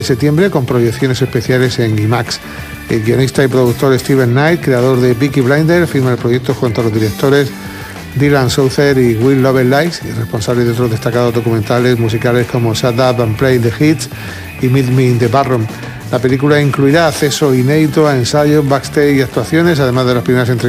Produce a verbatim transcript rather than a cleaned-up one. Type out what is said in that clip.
septiembre con proyecciones especiales en IMAX. El guionista y productor Steven Knight, creador de Peaky Blinders, firma el proyecto junto a los directores Dylan Souther y Will Lovelace, y responsable de otros destacados documentales musicales como Shut Up and Play the Hits y Meet Me in the Barroom. La película incluirá acceso inédito a ensayos, backstage y actuaciones, además de las primeras entrevistas